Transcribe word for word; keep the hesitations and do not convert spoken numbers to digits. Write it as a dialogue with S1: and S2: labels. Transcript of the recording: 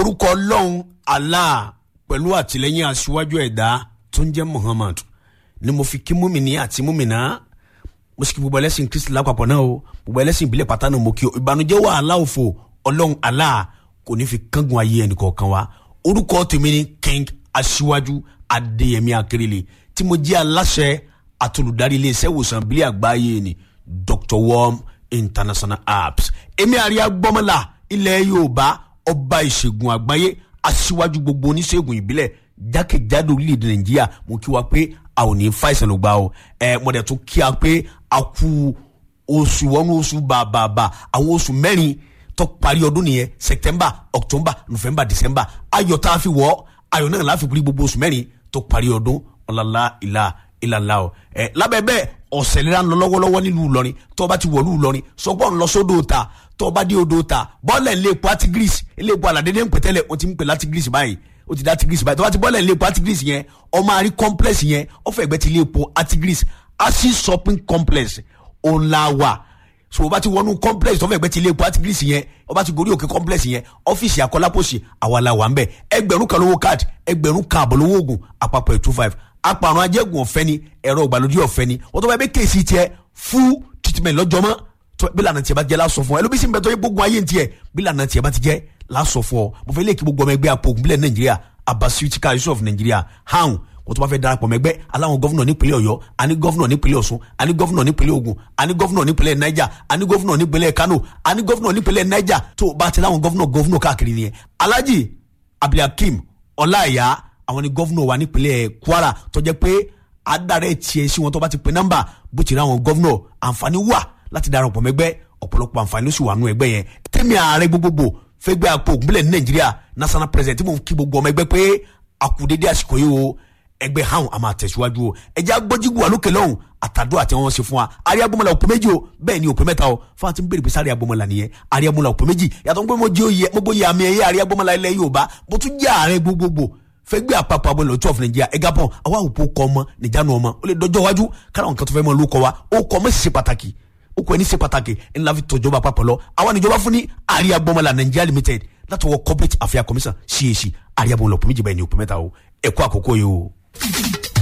S1: orúkọ Ọlọ́run Allah pẹ̀lú àtìlẹ́yìn aṣíwájú ẹ̀dá tó ń jẹ́ Muhammad ni mo fi kí múmìnì àti múmìnà mo sì kí gbogbo ẹlẹ́sìn Kristi lápapọ̀ náà o gbogbo ẹlẹ́sìn ìbílẹ̀ pátá náà mo kí o ìbànújẹ́ wàhálà òfò Ọlọ́run Allah kò ní fi kángun ayé ẹnìkọ̀ọ̀kan wa. Orúkọ tèmi ni King Aṣíwájú Adéyẹmí Akérèlé tí mo jẹ́ aláṣẹ àtolùdarí iléeṣẹ́ ìwòsàn ìbílẹ̀ àgbáyé ni Doctor Worm International Apps. Èmi àríyá gbọ́mọlá ilẹ̀ Yorùbá ọba ìṣègùn àgbáyé aṣíwájú gbogbo oníṣègùn ìbílẹ̀ jákèjádò orílẹ̀-èdè Nàìjíríà mo kí wa pé a ò ní fàìsàn ló gbà o ẹ mo dẹ̀ tún kí a pé a kú oṣù wọnú oṣù bàbàbà àwọn oṣù mẹ́rin tó parí ọdún nìyẹn September October November December ayọ̀ tá a fi wọ̀ ayọ̀ náà láfi kúrí gbogbo oṣù mẹ́rin tó parí ọdún ọ̀làlá ìlà ìlàlá o ẹ lábẹ́ bẹ́ẹ̀ ọ̀sẹ̀ lera ń lọ lọ́wọ́lọ́wọ́ nílùú Ìlọrin tó bá ti wọ̀lú Ìlọrin sọgbọ́n ń lọ sódò ta tó bá dé odò ta bọ́ọ̀lẹ̀ ilé epo Artigris ilé epo aládédé ń pẹ̀tẹ́lẹ̀ o ti ń pè Artigris báyìí o ti dá Artigris báyìí tó bá ti bọ́ọ̀lẹ̀ ilé epo Artigris yẹn ọmọ àrí complex yẹn ọ̀fẹ́ ẹgbẹ́ ti ilé epo Artigris Asi shopping complex ọ̀làwà so o bá ti wọnú complex tó fẹ́ ẹgbẹ́ ti ilé epo Artigris yẹn o bá ti gorí òkè complex yẹn ọ́fíìsì Akọ́lápọ̀sì àwàlàwà ń bẹ̀ ẹgbẹ̀rún kan lówó card ẹgbẹ̀rún kan àbọ̀ lówó oògùn àpapọ̀ two five apàrùn ajẹ́gùn ọ̀fẹ́ ni ẹ̀rọ ìgbàlódé ọ̀fẹ́ ni wọ́n tó bá yẹ bẹ́ kéèsì tiẹ̀ full treatment lọ́jọ́ mọ́ tó bí lànà tiẹ̀ bá ti jẹ́ lásọ fún ọ ẹlòmísìn bẹ́ẹ̀ tó yẹ gbógun ayé tiẹ̀ bí lànà tiẹ̀ bá ti jẹ́ lásọ fún ọ mo fẹ́ lè kí gbogbo ọmọ ẹgbẹ́ apò ògùnbílẹ̀ Nàìjíríà Abasuitika Yusuf Nàìjíríà hàn kó tó bá fẹ́ darapọ̀ mẹ́gbẹ́ aláwọn gọ́fúnà nípínlẹ̀ Ọ̀yọ́ àní gọ́fúnà nípínlẹ̀ Ọ̀ṣun àní gọ́fúnà nípínlẹ̀ Ògùn àní gọ́fúnà nípínlẹ̀ Niger àní gọ́fúnà nípínlẹ̀ Kano àní gọ́fúnà nípínlẹ̀ Niger tó bá ti láwọn gọ́fúnà gọ́fúnà káàkiri nìyẹn Alhaji Abdulhakeem Ọláìyá àwọn ni gọ́fúnà wa nípínlẹ̀ Kwara tó jẹ́ pé adarẹ tiẹ̀ sí wọn tó bá ti pe nọ́mbà bó ti rí àwọn gọ́fúnà àǹfààní wà láti darapọ̀ mẹ́gbẹ́ ọ̀pọ̀lọpọ̀ àǹfààní ló sì wà nù ẹgbẹ́ yẹn tẹ́mi ààrẹ gbogbogbò fẹ́gbẹ́ àpò ògùnbílẹ̀ ní Nàìjíríà national president tí mo kí gbogbo ọmọ ẹgbẹ́ pé àkùdédé àsìkò yìí o ẹgbẹ́ hàn àmà àtẹ̀síwájú o ẹjẹ́ agbọ́jígù wà lókè lọ́hùn àtàdó àti wọn ṣe fún wa àríyágbọ́mọlá òpè méjì o bẹ́ẹ̀ ni òpè mẹ́ta o fún àti bèrè pé sáré àgbọ́mọlá nìyẹn àríyágbọ́mọlá òpè méjì yàtọ̀ pé mo jẹ́ oyè mo bóyá àmì ẹ̀yẹ àríyágbọ́mọlá ilẹ̀ Yorùbá mo tún jẹ́ ààrẹ gbogbogbò fẹgbẹ́ àpapọ̀ abọ́lẹ̀ ọ̀tún of Nàìjíríà ẹ̀gá pọ̀ àwa òpó kọ́ ọmọ nìjánu ọmọ ó lè dọjọ́ wájú kára nǹkan tó fẹ́ mọ́ ló kọ́ wa ó kọ́ ọmọ sì ṣe pàtàkì ó kọ́ ẹni ṣe pàtàkì ńlá fi tọ́jọba àpapọ̀ lọ àwa níjọba fún ní àríyágbọ́mọlá Nigeria Limited látọwọ́ corporate affairs commission C A C àríyágbọ́mọlá òpè méjì báyìí ní òpè mẹ́ta o ẹ̀kọ́ àkókò yìí o.